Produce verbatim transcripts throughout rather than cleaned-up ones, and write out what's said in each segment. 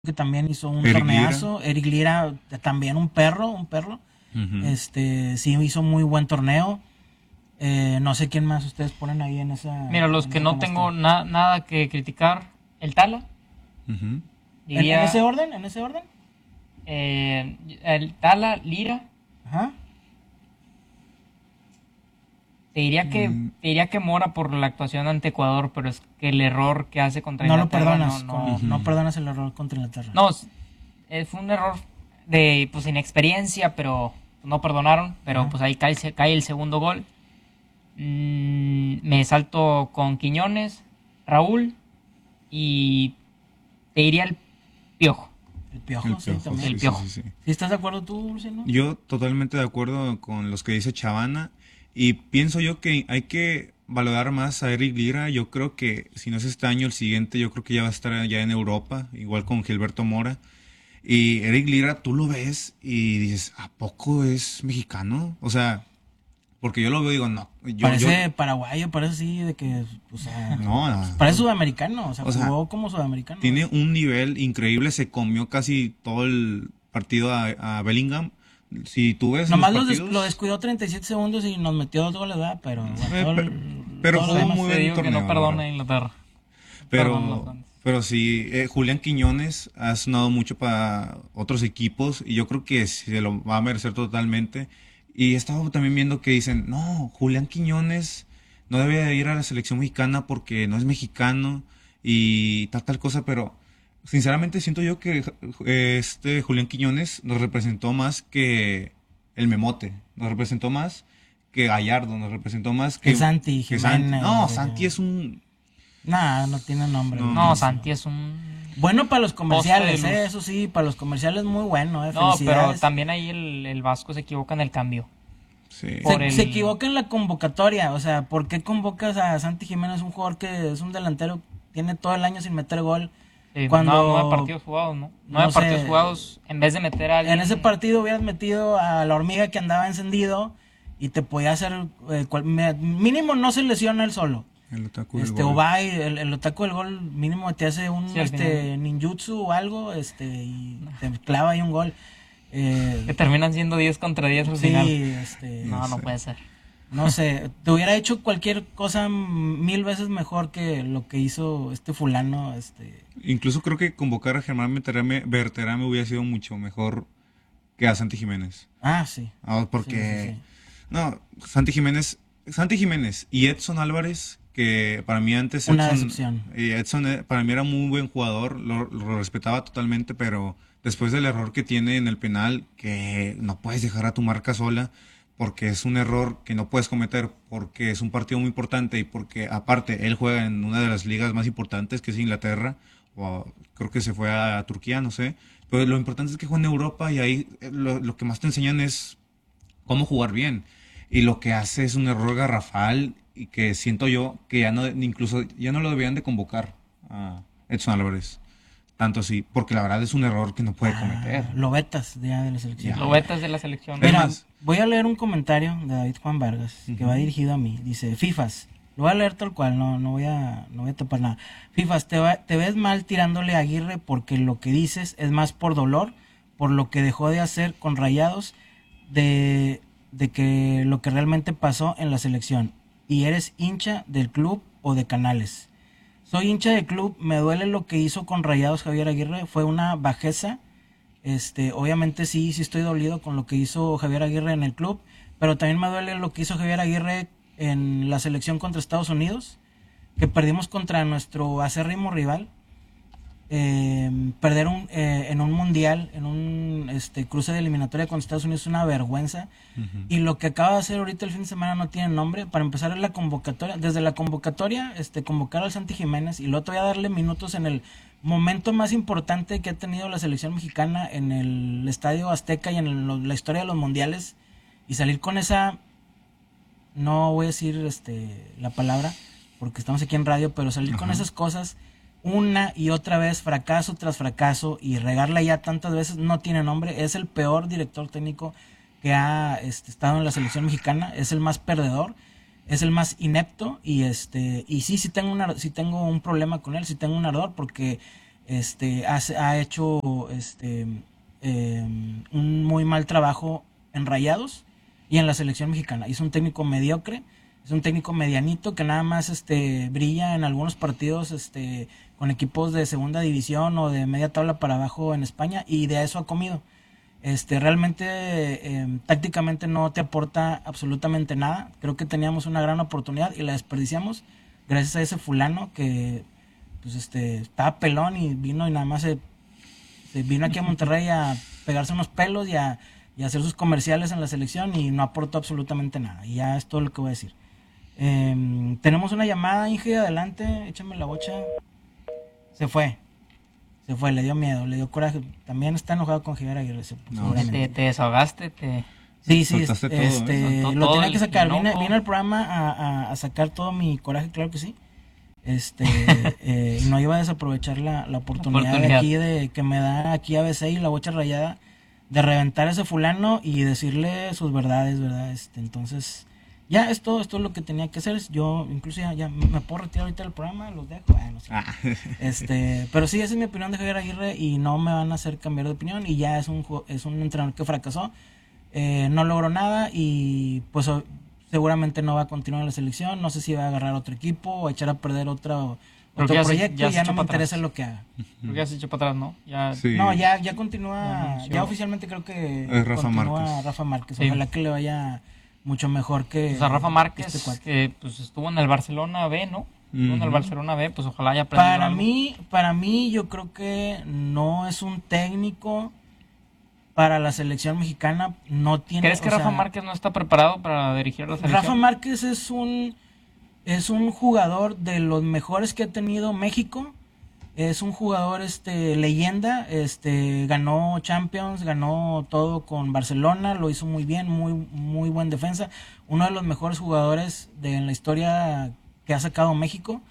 que también hizo un Eric torneazo. Eric Lira también un perro, un perro. Ujú. Este, sí hizo muy buen torneo. Eh, no sé quién más ustedes ponen ahí en esa. Mira, los en que esa no canasta. tengo na- nada que criticar, el Tala, Ujú. ¿En, en ese diría orden? ¿En ese orden? eh, el Tala, Lira, Ajá. te diría que Mm. te diría que Mora por la actuación ante Ecuador, pero es que el error que hace contra No lo Inglaterra perdonas. no, con- no, Ujú. no perdonas el error contra Inglaterra. no, es- eh, fue un error de pues inexperiencia, pero no perdonaron, pero Ajá. pues ahí cae, se- cae el segundo gol. Mm, me salto con Quiñones, Raúl y te diría el Piojo. El piojo, El sí, Piojo, también. El sí, Piojo. sí, sí, sí. ¿Sí estás de acuerdo tú, Luciano? Yo totalmente de acuerdo con los que dice Chavana y pienso yo que hay que valorar más a Eric Lira. Yo creo que si no es este año, el siguiente, yo creo que ya va a estar allá en Europa, igual con Gilberto Mora. Y Eric Lira, tú lo ves y dices, ¿a poco es mexicano? O sea, porque yo lo veo y digo, no, yo, Parece yo, paraguayo, parece sí, de que, o sea, no, no. parece sudamericano, o sea, O sea, jugó como sudamericano. Tiene un nivel increíble, se comió casi todo el partido a, a Bellingham. Si tú ves Nomás los los des- partidos, lo descuidó treinta y siete segundos y nos metió dos goles, ¿verdad? Pero, bueno, Eh, todo pe- el- pero todo lo jugó demás. muy Te buen digo que torneo, no la perdona verdad. a Inglaterra. Perdón, los Pero, grandes. pero sí, eh, Julián Quiñones ha sonado mucho para otros equipos y yo creo que se lo va a merecer totalmente. Y he estado también viendo que dicen, no, Julián Quiñones no debe de ir a la selección mexicana porque no es mexicano y tal, tal cosa, pero sinceramente siento yo que eh, este Julián Quiñones nos representó más que el Memote, nos representó más que Gallardo, nos representó más que, Que Santi que Santi. Jiménez, No, que- Santi es un... Nah, no tiene nombre. No. No, Santi es un... Bueno para los comerciales, Poste de eh, luz. eso sí, para los comerciales muy bueno, eh, No, pero felicidades. también ahí el, el Vasco se equivoca en el cambio. Sí. por Se, el- se equivoca en la convocatoria, o sea, ¿por qué convocas a Santi Jiménez, un jugador que es un delantero, tiene todo el año sin meter gol? Eh, Cuando- no, nueve partidos jugados, ¿no? Nueve no sé. partidos jugados, en vez de meter a alguien... En ese partido hubieras metido a la hormiga que andaba encendido y te podía hacer, eh, cual- me- mínimo no se lesiona él solo. El otaku del Este, gol. Obai, el, el otaku del gol, mínimo te hace un Sí, al este ninjutsu o algo, este, y te clava ahí un gol. Eh, Que terminan siendo diez contra diez al sí, final. este, No, no sé. puede ser. no sé, te hubiera hecho cualquier cosa mil veces mejor que lo que hizo este fulano, este. Incluso creo que convocar a Germán Berterame, Berterame hubiera sido mucho mejor que a Santi Jiménez. Ah, sí. Ah, porque, Sí, sí, sí. no, Santi Jiménez, Santi Jiménez y Edson Álvarez, que para mí antes Una Edson, decepción. eh, Edson eh, para mí era muy buen jugador, lo, lo respetaba totalmente, pero después del error que tiene en el penal, que no puedes dejar a tu marca sola, porque es un error que no puedes cometer, porque es un partido muy importante y porque aparte él juega en una de las ligas más importantes, que es Inglaterra, o creo que se fue a, a Turquía, no sé, pero lo importante es que juega en Europa y ahí eh, lo, lo que más te enseñan es cómo jugar bien. Y lo que hace es un error garrafal y que siento yo que ya no, incluso ya no lo debían de convocar a Edson Álvarez. Tanto así, porque la verdad es un error que no puede cometer. Ah, lo vetas ya de la selección. Ya. Lo vetas de la selección. Es Mira, más- voy a leer un comentario de David Juan Vargas que Ujú. va dirigido a mí. Dice, Fifas, lo voy a leer tal cual, no, no voy a, no voy a tapar nada. Fifas, te, va- te ves mal tirándole a Aguirre porque lo que dices es más por dolor, por lo que dejó de hacer con Rayados, de, de que lo que realmente pasó en la selección. Y eres hincha del club o de Canales. Soy hincha del club, me duele lo que hizo con Rayados Javier Aguirre, fue una bajeza. Este, obviamente sí, sí estoy dolido con lo que hizo Javier Aguirre en el club, pero también me duele lo que hizo Javier Aguirre en la selección contra Estados Unidos, que perdimos contra nuestro acérrimo rival. Eh, perder un, eh, en un mundial, en un este, cruce de eliminatoria con Estados Unidos es una vergüenza. Ujú. Y lo que acaba de hacer ahorita el fin de semana no tiene nombre. Para empezar es la convocatoria. Desde la convocatoria, este, convocar al Santi Jiménez y luego todavía darle minutos en el momento más importante que ha tenido la selección mexicana en el Estadio Azteca y en el- la historia de los mundiales. Y salir con esa, no voy a decir este, la palabra, porque estamos aquí en radio, pero salir con Ajá. esas cosas una y otra vez, fracaso tras fracaso, y regarla ya tantas veces, no tiene nombre. Es el peor director técnico que ha este, estado en la selección mexicana, es el más perdedor, es el más inepto, y este y sí, sí tengo, una, sí tengo un problema con él, sí tengo un ardor, porque este, hace- ha hecho este, eh, un muy mal trabajo en Rayados y en la selección mexicana. Y es un técnico mediocre, es un técnico medianito que nada más este, brilla en algunos partidos este, con equipos de segunda división o de media tabla para abajo en España, y de eso ha comido. Este, realmente eh, tácticamente no te aporta absolutamente nada. Creo que teníamos una gran oportunidad y la desperdiciamos gracias a ese fulano que pues este estaba pelón y vino y nada más se, se vino aquí a Monterrey a pegarse unos pelos y a, y a hacer sus comerciales en la selección, y no aportó absolutamente nada. Y ya es todo lo que voy a decir. Em, tenemos una llamada, Inge, adelante, échame la bocha. Se fue, se fue, le dio miedo, le dio coraje. También está enojado con Javier Aguirre, se- No, seguramente. Te, te desahogaste, te... Sí, sí, Soltaste este, todo, ¿eh? este, Soltó lo todo tenía el que sacar. Vine, enojo. vine al programa a, a- a sacar todo mi coraje, claro que sí. Este, eh, y no iba a desaprovechar la, la oportunidad, de oportunidad. aquí, de que me da aquí A B C y la bocha rayada, de reventar a ese fulano y decirle sus verdades, ¿verdad? Este, entonces, ya es todo, esto es lo que tenía que hacer. Yo, incluso ya, ya me puedo retirar ahorita del programa, los dejo. Ah, no sé. Ah. Este, pero sí, esa es mi opinión de Javier Aguirre y no me van a hacer cambiar de opinión, y ya es un, ju- es un entrenador que fracasó, eh, no logró nada y pues o- seguramente no va a continuar en la selección. No sé si va a agarrar otro equipo o echar a perder otro, Creo otro que ya se- proyecto, ya y se ya echó no me para atrás. interesa lo que haga. Creo que ya se echó para atrás, ¿no? Ya... Sí. No, ya, ya Ya continúa, anunció. ya oficialmente creo que Es Rafa continúa Márquez. Rafa Márquez. Sí. Ojalá que le vaya mucho mejor que Pues a Rafa Márquez, este cuate. que pues estuvo en el Barcelona B, ¿no? Estuvo en el Ujú. Barcelona B, pues ojalá haya aprendido Para algo. mí, para mí yo creo que no es un técnico para la selección mexicana. No tiene, ¿Crees que o Rafa sea, Márquez no está preparado para dirigir la selección? Rafa Márquez es un es un jugador de los mejores que ha tenido México. Es un jugador este leyenda, este ganó Champions, ganó todo con Barcelona, lo hizo muy bien, muy muy buen defensa, uno de los mejores jugadores de en la historia que ha sacado México,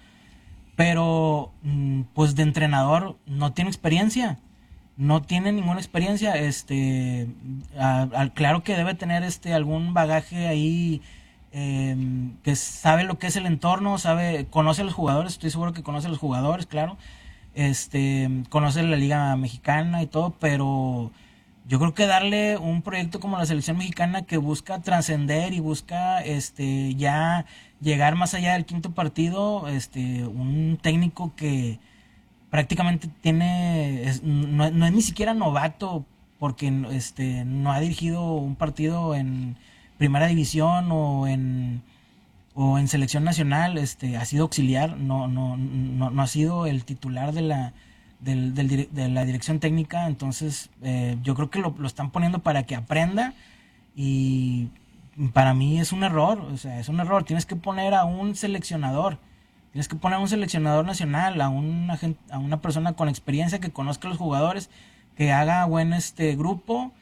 pero mm, pues de entrenador no tiene experiencia, no tiene ninguna experiencia. Este a- al- claro que debe tener este algún bagaje ahí, eh, que sabe lo que es el entorno, sabe, conoce a los jugadores, estoy seguro que conoce a los jugadores, claro, este conoce la liga mexicana y todo, pero yo creo que darle un proyecto como la selección mexicana, que busca trascender y busca este ya llegar más allá del quinto partido, este un técnico que prácticamente tiene es- no, no es ni siquiera novato, porque este no ha dirigido un partido en primera división o en o en selección nacional. Este ha sido auxiliar, no no no, no ha sido el titular de la del, del dire- de la dirección técnica. Entonces eh, yo creo que lo, lo están poniendo para que aprenda, y para mí es un error, o sea, es un error. Tienes que poner a un seleccionador, tienes que poner a un seleccionador nacional, a una, gen- a una persona con experiencia que conozca a los jugadores, que haga buen este grupo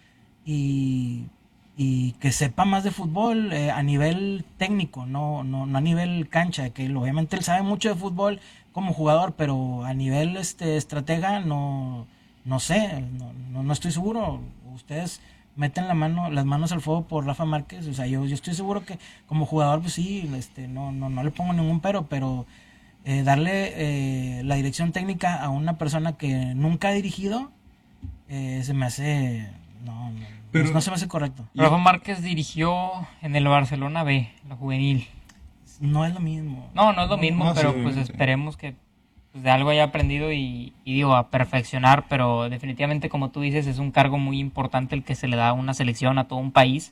y, y que sepa más de fútbol, eh, a nivel técnico, no, no, no a nivel cancha, que él, obviamente él sabe mucho de fútbol como jugador, pero a nivel este estratega no, no sé, no, no, no estoy seguro. Ustedes meten la mano, las manos al fuego por Rafa Márquez. O sea, yo, yo estoy seguro que como jugador, pues sí, este, no, no, no le pongo ningún pero, pero eh, darle eh, la dirección técnica a una persona que nunca ha dirigido, eh, se me hace, no, no, Pero- no se me hace correcto. Rafa Márquez dirigió en el Barcelona B, la juvenil. No es lo mismo. No, no es lo mismo, no, sí, pero pues obviamente. esperemos que pues, de algo haya aprendido y, y digo, a perfeccionar, pero definitivamente, como tú dices, es un cargo muy importante el que se le da a una selección, a todo un país,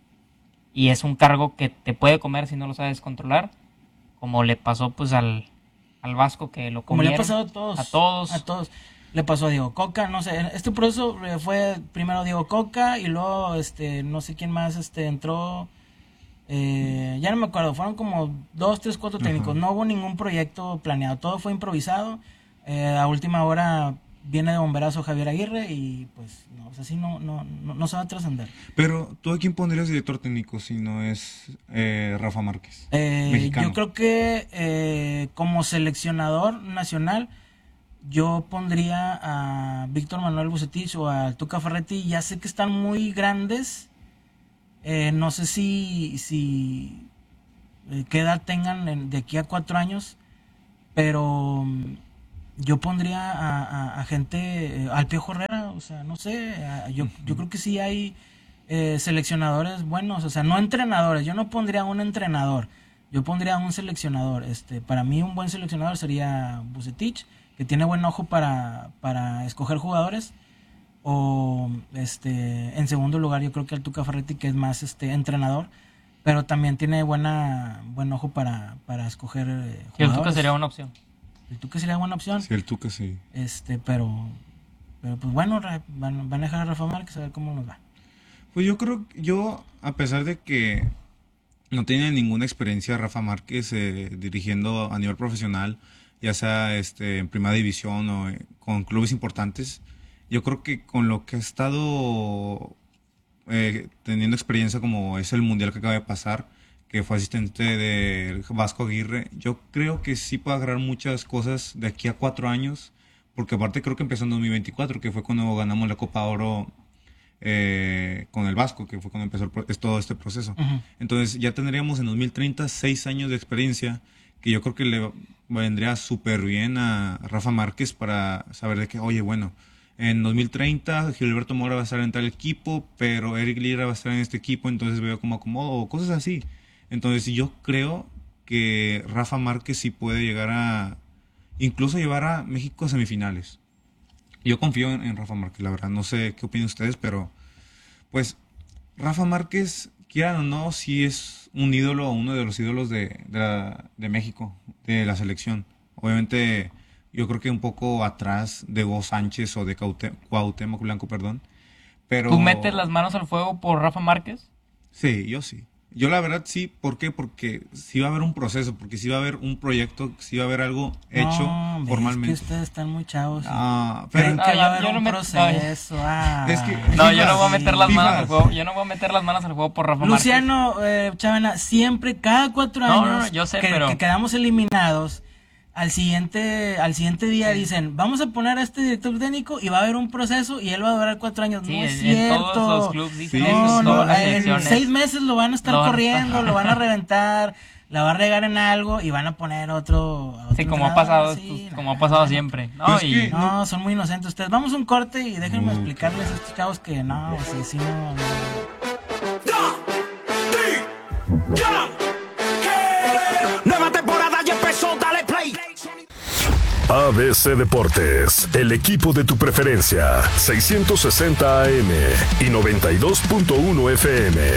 y es un cargo que te puede comer si no lo sabes controlar, como le pasó pues al, al Vasco, que lo Como le ha comieron. pasado a todos. A todos. A todos. Le pasó a Diego Coca, no sé. Este proceso eh, fue primero Diego Coca y luego, este, no sé quién más, este, entró. Eh, ya no me acuerdo, fueron como dos, tres, cuatro técnicos. Ajá. No hubo ningún proyecto planeado, todo fue improvisado. Eh, a última hora viene de bomberazo Javier Aguirre y pues, no, o sea, así no, no, no, no se va a trascender. Pero, ¿tú a quién pondrías director técnico si no es eh, Rafa Márquez? Eh, Mexicano. yo creo que eh, como seleccionador nacional, yo pondría a Víctor Manuel Bucetich o a Tuca Ferretti. Ya sé que están muy grandes. Eh, no sé si, si eh, qué edad tengan en- de aquí a cuatro años, pero mm, yo pondría a, a, a gente, eh, al Piojo Herrera, o sea, no sé, a- yo, yo creo que sí hay eh, seleccionadores buenos, o sea, no entrenadores, yo no pondría a un entrenador, yo pondría a un seleccionador, este, para mí un buen seleccionador sería Vucetich, que tiene buen ojo para, para escoger jugadores, o este, en segundo lugar yo creo que el Tuca Ferretti, que es más este entrenador, pero también tiene buena buen ojo para, para escoger eh, Sí, el Tuca jugadores. sería una opción. El Tuca sería buena opción. Sí, el Tuca sí. Este, pero, pero pues bueno, Ra- van, van a dejar a Rafa Márquez a ver cómo nos va. Pues yo creo, yo, a pesar de que no tiene ninguna experiencia Rafa Márquez eh, dirigiendo a nivel profesional, ya sea este, en primera división o eh, con clubes importantes, yo creo que con lo que ha estado eh, teniendo experiencia como es el mundial que acaba de pasar, que fue asistente de Vasco Aguirre, yo creo que sí puede agarrar muchas cosas de aquí a cuatro años, porque aparte creo que empezó en dos mil veinticuatro, que fue cuando ganamos la Copa Oro eh, con el Vasco, que fue cuando empezó el pro- es todo este proceso. Ujú. Entonces ya tendríamos en dos mil treinta seis años de experiencia, que yo creo que le vendría súper bien a Rafa Márquez para saber de que, oye, bueno, en dos mil treinta Gilberto Mora va a estar en tal equipo, pero Eric Lira va a estar en este equipo, entonces veo cómo acomodo, o cosas así. Entonces yo creo que Rafa Márquez sí puede llegar a, incluso llevar a México a semifinales. Yo confío en, en Rafa Márquez, la verdad. No sé qué opinan ustedes, pero pues Rafa Márquez, quieran o no, sí es un ídolo, uno de los ídolos de, de, la- de México, de la selección. Obviamente, yo creo que un poco atrás de Hugo Sánchez o de Caute- Cuauhtémoc Blanco, perdón. Pero ¿Tú metes las manos al fuego por Rafa Márquez? sí, yo sí. Yo la verdad sí, ¿por qué? Porque sí va a haber un proceso, porque sí va a haber un proyecto, sí va a haber algo hecho No, hombre, formalmente. Es que ustedes están muy chavos. y Ah, creen pero Ah, que yo- va a haber yo no un me- proceso. ah. Es que- No, yo Fifas, no voy a meter las manos al Fifas. juego. Yo no voy a meter las manos al juego por Rafa Márquez. Luciano eh, Chavana, siempre, cada cuatro No, años no, no, yo sé, que, pero- que quedamos eliminados, al siguiente, al siguiente día dicen, vamos a poner a este director técnico y va a haber un proceso y él va a durar cuatro años. Sí, no es en- en cierto. todos los clubes dicen Sí, eso, No, en no, todas las en selecciones. seis meses lo van a estar Lo van a- corriendo, lo van a reventar, la va a regar en algo y van a poner otro. a otro Sí, como ha entrenador, pasado, sí, pues, no, como ha pasado no, siempre. No, Pero es y que- No, son muy inocentes ustedes. Vamos a un corte y déjenme Ok. explicarles a estos chavos que no, sí, sí, no, no. Nueva temporada ya empezó, dale play. A B C Deportes, el equipo de tu preferencia, seiscientos sesenta A M y noventa y dos punto uno F M.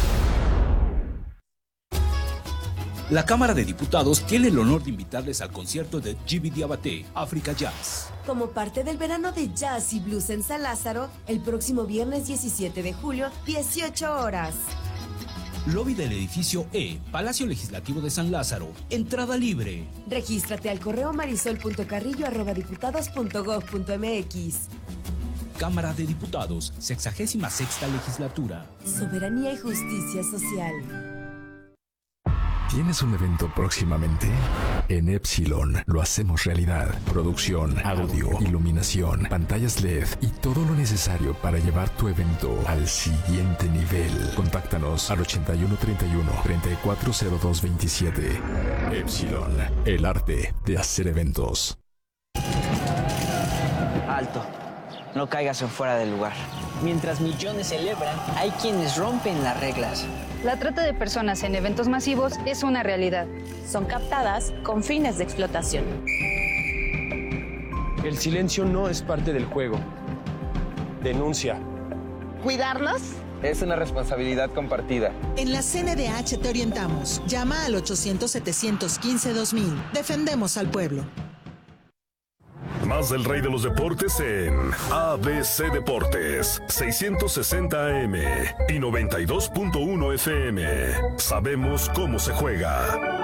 La Cámara de Diputados tiene el honor de invitarles al concierto de Djiby Diabaté, Africa Jazz. Como parte del verano de jazz y blues en San Lázaro, el próximo viernes diecisiete de julio, dieciocho horas. Lobby del edificio E, Palacio Legislativo de San Lázaro. Entrada libre. Regístrate al correo marisol.carrillo arroba diputados punto gov punto mx. Cámara de Diputados, sexagésima sexta legislatura. Soberanía y justicia social. ¿Tienes un evento próximamente? En Epsilon lo hacemos realidad. Producción, audio, iluminación, pantallas L E D y todo lo necesario para llevar tu evento al siguiente nivel. Contáctanos al ochenta y uno treinta y uno, treinta y cuatro cero dos veintisiete. Epsilon, el arte de hacer eventos. Alto, no caigas en fuera del lugar. Mientras millones celebran, hay quienes rompen las reglas. La trata de personas en eventos masivos es una realidad. Son captadas con fines de explotación. El silencio no es parte del juego. Denuncia. ¿Cuidarlos? Es una responsabilidad compartida. En la C N D H te orientamos. Llama al ochocientos, setecientos quince, dos mil. Defendemos al pueblo. Más del rey de los deportes en A B C Deportes, seiscientos sesenta A M y noventa y dos punto uno F M. Sabemos cómo se juega.